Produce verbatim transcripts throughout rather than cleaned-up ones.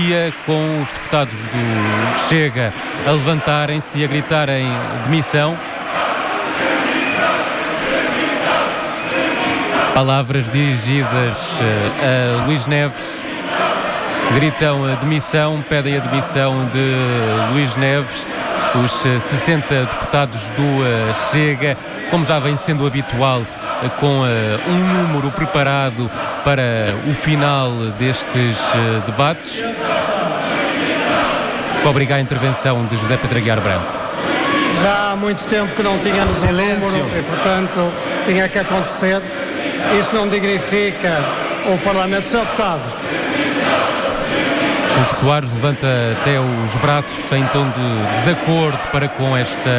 dia, com os deputados do Chega a levantarem-se e a gritarem demissão. Palavras dirigidas a Luís Neves. Gritam a demissão, pedem a demissão de Luís Neves. Os sessenta deputados do Chega, como já vem sendo habitual, com um número preparado para o final destes debates, que obriga a intervenção de José Pedro Aguiar Branco. Já há muito tempo que não tínhamos um número e, portanto, tinha que acontecer. Isso não dignifica o Parlamento ser optado. O Soares levanta até os braços em tom de desacordo para com esta,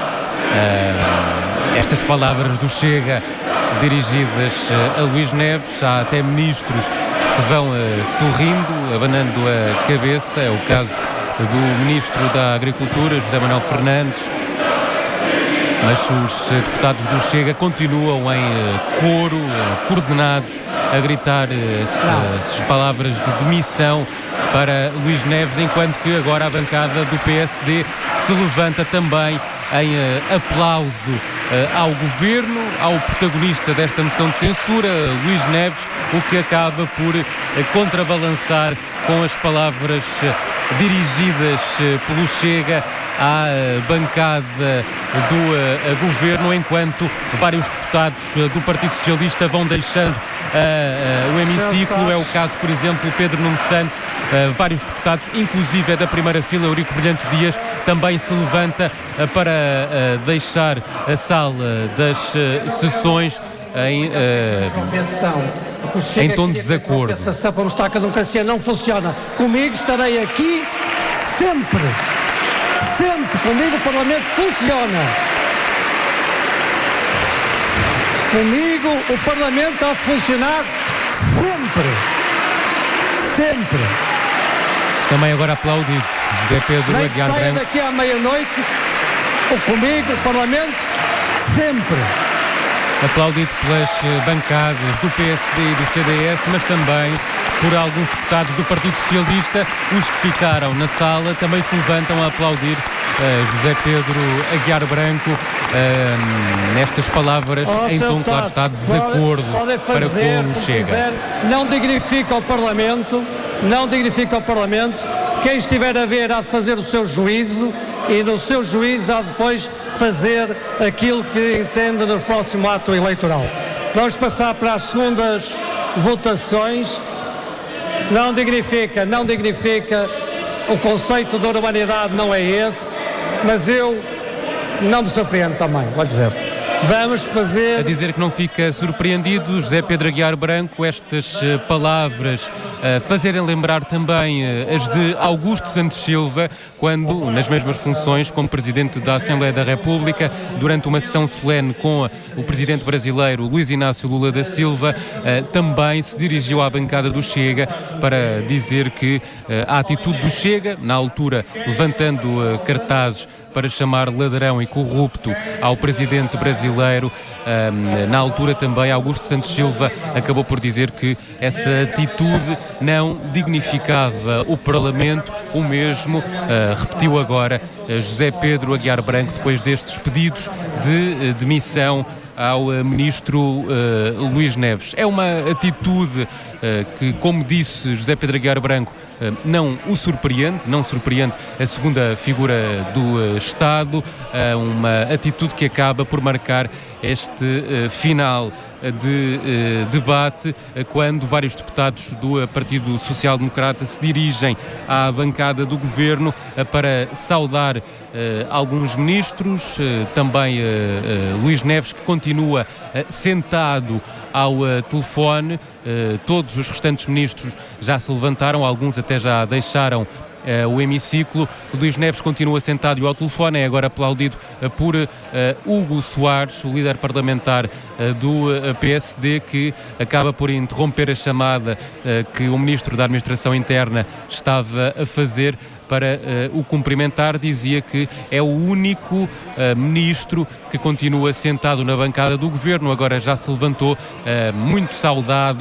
uh, estas palavras do Chega dirigidas a Luís Neves. Há até ministros que vão uh, sorrindo, abanando a cabeça. É o caso do Ministro da Agricultura, José Manuel Fernandes. Mas os deputados do Chega continuam em uh, coro, uh, coordenados, a gritar uh, essas palavras de demissão para Luís Neves, enquanto que agora a bancada do P S D se levanta também em uh, aplauso uh, ao Governo, ao protagonista desta moção de censura, Luís Neves, o que acaba por uh, contrabalançar com as palavras uh, dirigidas uh, pelo Chega à uh, bancada do uh, Governo, enquanto vários deputados uh, do Partido Socialista vão deixando uh, uh, o hemiciclo. É o caso, por exemplo, Pedro Nuno Santos. Uh, vários deputados, inclusive é da primeira fila, Eurico Brilhante Dias, também se levanta uh, para uh, deixar a sala das uh, sessões em, uh, em tom de desacordo. A compensação para mostrar que a democracia não funciona. Comigo estarei aqui sempre. Sempre. Comigo o Parlamento funciona. Comigo o Parlamento está a funcionar sempre. Sempre. Também agora aplaudido José Pedro Aguiar Branco. Nem que saia daqui à meia-noite, ou comigo, o Parlamento, sempre. Aplaudido pelas bancadas do P S D e do C D S, mas também por alguns deputados do Partido Socialista. Os que ficaram na sala também se levantam a aplaudir uh, José Pedro Aguiar Branco uh, nestas palavras oh, em tom, claro está, de desacordo pode, pode fazer, para com o Chega. Quiser, não dignifica o Parlamento. Não dignifica o Parlamento. Quem estiver a ver há de fazer o seu juízo e no seu juízo há de depois fazer aquilo que entende no próximo ato eleitoral. Vamos passar para as segundas votações. Não dignifica, não dignifica. O conceito da urbanidade não é esse, mas eu não me surpreendo também, vou dizer. Vamos fazer... A dizer que não fica surpreendido, José Pedro Aguiar Branco, estas uh, palavras uh, fazerem lembrar também uh, as de Augusto Santos Silva, quando, nas mesmas funções, como Presidente da Assembleia da República, durante uma sessão solene com o Presidente brasileiro Luiz Inácio Lula da Silva, uh, também se dirigiu à bancada do Chega para dizer que uh, a atitude do Chega, na altura levantando uh, cartazes para chamar ladrão e corrupto ao presidente brasileiro. Um, na altura também Augusto Santos Silva acabou por dizer que essa atitude não dignificava o Parlamento. O mesmo uh, repetiu agora uh, José Pedro Aguiar Branco, depois destes pedidos de uh, demissão ao uh, ministro uh, Luís Neves. É uma atitude uh, que, como disse José Pedro Aguiar Branco, uh, não o surpreende, não surpreende a segunda figura do uh, Estado, uh, uma atitude que acaba por marcar este uh, final de uh, debate, uh, quando vários deputados do uh, Partido Social Democrata se dirigem à bancada do Governo uh, para saudar uh, alguns ministros, uh, também uh, uh, Luís Neves, que continua uh, sentado ao uh, telefone. Uh, todos os restantes ministros já se levantaram, alguns até já deixaram Uh, o hemiciclo. Luís Neves continua sentado ao telefone, é agora aplaudido uh, por uh, Hugo Soares, o líder parlamentar uh, do uh, P S D, que acaba por interromper a chamada uh, que o Ministro da Administração Interna estava a fazer para uh, o cumprimentar. Dizia que é o único uh, ministro que continua sentado na bancada do Governo. Agora já se levantou, uh, muito saudado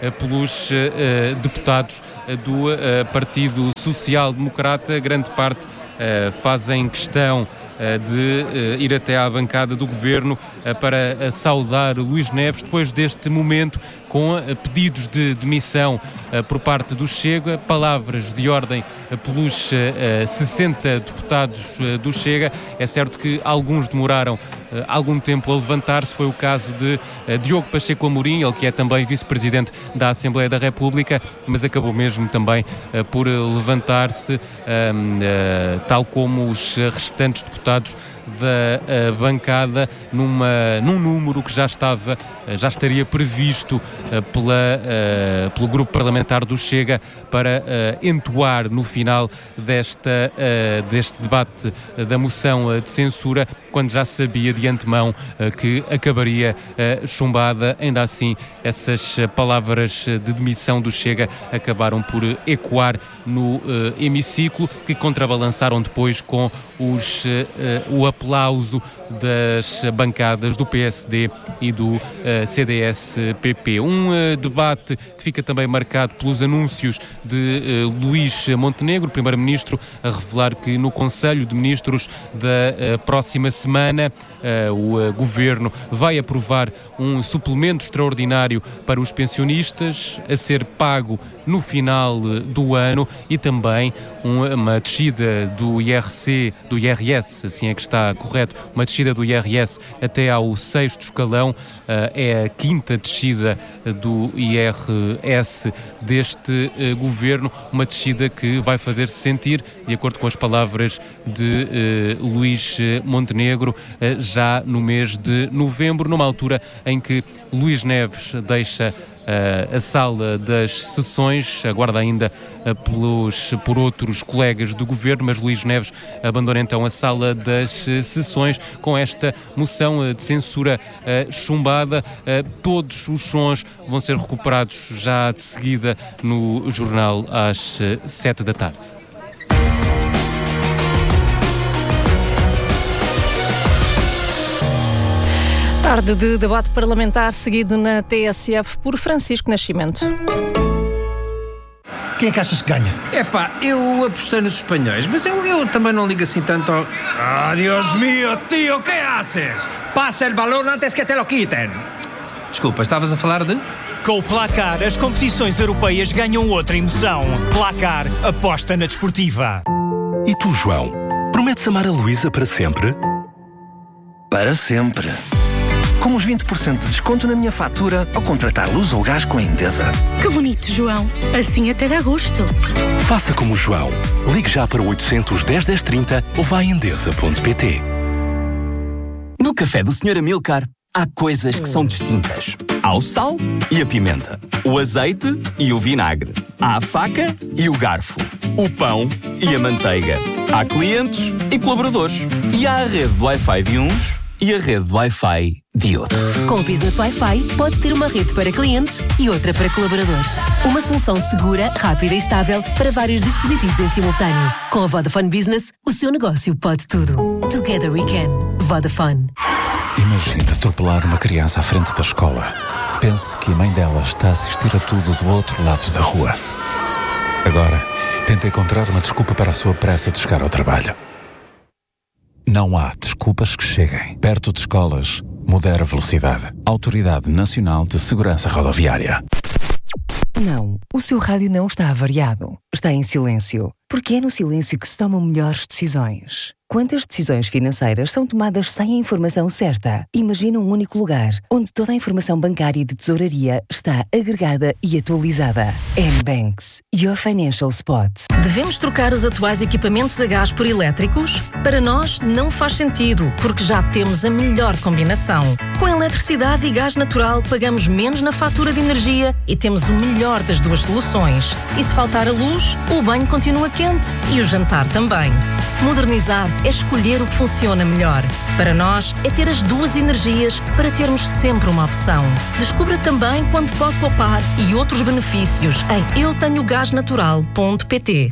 pelos deputados do Partido Social Democrata. Grande parte fazem questão de ir até à bancada do Governo para saudar Luís Neves depois deste momento com pedidos de demissão por parte do Chega, palavras de ordem pelos sessenta deputados do Chega. É certo que alguns demoraram algum tempo a levantar-se, foi o caso de Diogo Pacheco Amorim, ele que é também vice-presidente da Assembleia da República, mas acabou mesmo também por levantar-se, tal como os restantes deputados da uh, bancada numa, num número que já estava, uh, já estaria previsto uh, pela, uh, pelo grupo parlamentar do Chega para uh, entoar no final desta, uh, deste debate uh, da moção uh, de censura, quando já se sabia de antemão uh, que acabaria uh, chumbada. Ainda assim, essas uh, palavras de demissão do Chega acabaram por uh, ecoar no uh, hemiciclo, que contrabalançaram depois com os, uh, uh, o aplauso das bancadas do P S D e do uh, C D S P P. Um uh, debate que fica também marcado pelos anúncios de uh, Luís Montenegro, primeiro-ministro, a revelar que no Conselho de Ministros da uh, próxima semana uh, o uh, Governo vai aprovar um suplemento extraordinário para os pensionistas a ser pago no final uh, do ano, e também um, uma descida do I R C, do I R S, assim é que está correto, uma descida do I R S até ao sexto escalão. Uh, é a quinta descida do I R S deste uh, governo, uma descida que vai fazer-se sentir, de acordo com as palavras de uh, Luís Montenegro, uh, já no mês de novembro, numa altura em que Luís Neves deixa Uh, a sala das sessões, aguarda ainda uh, pelos, por outros colegas do Governo, mas Luís Neves abandona então a sala das uh, sessões com esta moção uh, de censura uh, chumbada. Uh, todos os sons vão ser recuperados já de seguida no jornal às uh, sete da tarde. Tarde de debate parlamentar seguido na T S F por Francisco Nascimento. Quem é que achas que ganha? Epá, eu apostei nos espanhóis, mas eu, eu também não ligo assim tanto ao... Ah, Dios mío, tío, ¿qué haces? Pasa el balón antes que te lo quiten. Desculpa, estavas a falar de... Com o Placar, as competições europeias ganham outra emoção. Placar, aposta na desportiva. E tu, João, prometes amar a Luísa para sempre? Para sempre. Com os vinte por cento de desconto na minha fatura ao contratar luz ou gás com a Endesa. Que bonito, João. Assim até dá gosto. Faça como o João. Ligue já para oitocentos, dez, dez, trinta ou vá a endesa ponto pt. No café do senhor Amilcar, há coisas que são distintas. Há o sal e a pimenta, o azeite e o vinagre, há a faca e o garfo, o pão e a manteiga. Há clientes e colaboradores. E há a rede de Wi-Fi de uns e a rede de Wi-Fi de outros. Com o Business Wi-Fi, pode ter uma rede para clientes e outra para colaboradores. Uma solução segura, rápida e estável para vários dispositivos em simultâneo. Com a Vodafone Business, o seu negócio pode tudo. Together we can. Vodafone. Imagine atropelar uma criança à frente da escola. Pense que a mãe dela está a assistir a tudo do outro lado da rua. Agora, tente encontrar uma desculpa para a sua pressa de chegar ao trabalho. Não há desculpas que cheguem. Perto de escolas, modera a velocidade. Autoridade Nacional de Segurança Rodoviária. Não, o seu rádio não está avariado. Está em silêncio. Porque é no silêncio que se tomam melhores decisões. Quantas decisões financeiras são tomadas sem a informação certa? Imagina um único lugar, onde toda a informação bancária e de tesouraria está agregada e atualizada. N-Banks, your financial spot. Devemos trocar os atuais equipamentos a gás por elétricos? Para nós, não faz sentido, porque já temos a melhor combinação. Com eletricidade e gás natural, pagamos menos na fatura de energia e temos o melhor das duas soluções. E se faltar a luz, o banho continua quente e o jantar também. Modernizar é escolher o que funciona melhor. Para nós, é ter as duas energias para termos sempre uma opção. Descubra também quanto pode poupar e outros benefícios em eu tenho gás natural ponto pt.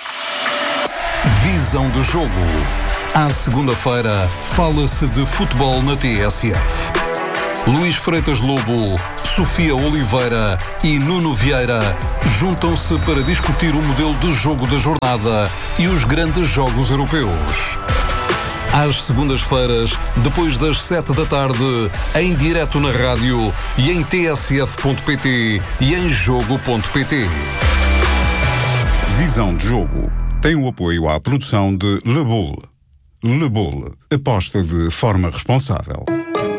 Visão do jogo. À segunda-feira, fala-se de futebol na T S F. Luís Freitas Lobo Sofia Oliveira e Nuno Vieira juntam-se para discutir o modelo de jogo da jornada e os grandes jogos europeus. Às segundas-feiras, depois das sete da tarde, em direto na rádio e em t s f ponto p t e em jogo ponto p t. Visão de Jogo tem o apoio à produção de Le Boule. Le Boule, aposta de forma responsável.